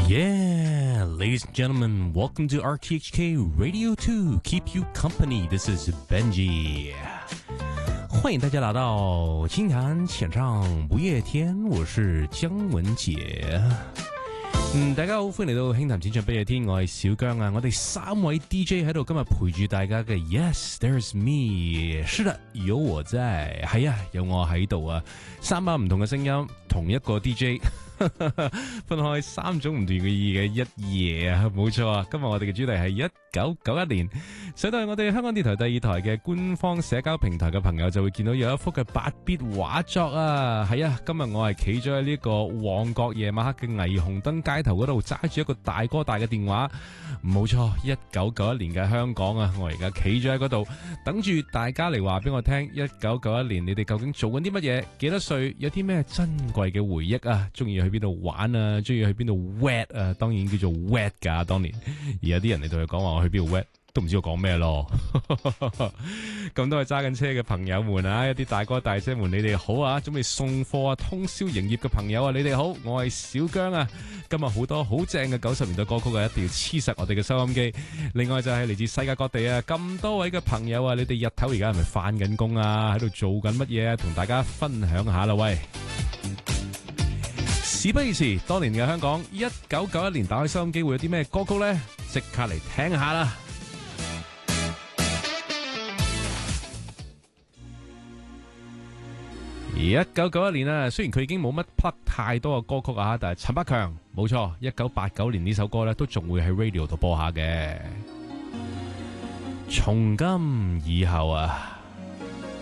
Yeah, ladies and gentlemen, welcome to RTHK Radio 2. Keep you company. This is Benji. 欢迎大家来到金坛浅唱不夜天，我是姜文傑。大家好，歡迎嚟到輕談淺唱不夜天，我係小姜啊，我哋三位 DJ 喺度今日陪住大家嘅 Yes, there's me， 是的，有我在，係啊，有我喺度啊，三把唔同嘅聲音，同一個 DJ。分開三種唔同嘅意義嘅一夜啊，冇錯啊！今日我哋嘅主題係1991年，上到係我哋香港電台第二台嘅官方社交平台嘅朋友就會見到有一幅嘅8bit畫作啊！係啊，今日我係企咗喺呢個旺角夜晚黑嘅霓虹燈街頭嗰度，揸住一個大哥大嘅電話，冇錯，1991年嘅香港啊！我而家企咗喺嗰度，等住大家嚟話俾我聽，1991年你哋究竟做緊啲乜嘢？幾多歲？有啲咩珍貴嘅回憶啊？中意去邊度玩啊？中意去邊度 wet 啊？當然叫做 wet 噶，當年。而有啲人嚟同佢講話我去邊度 wet， 都唔知我講咩咯。咁都係揸緊車嘅朋友們啊，一啲大哥大姐們，你哋好啊！準備送貨啊，通宵營業嘅朋友啊，你哋好，我係小姜啊。今日好多好正嘅90年代歌曲啊，一定要黐實我哋嘅收音機。另外就係嚟自世界各地啊，咁多位嘅朋友啊，你哋日頭而家係咪返緊工啊？喺度做緊乜嘢啊？同大家分享下啦，喂！事不宜遲，當年嘅香港1991年打開收音機會有啲咩歌曲呢？即刻嚟聽下啦！1991年啊，雖然佢已經冇乜 plug 太多嘅歌曲啊，但係陳百強冇錯，1989年呢首歌咧都仲會喺 radio 度播下嘅。從今以後啊。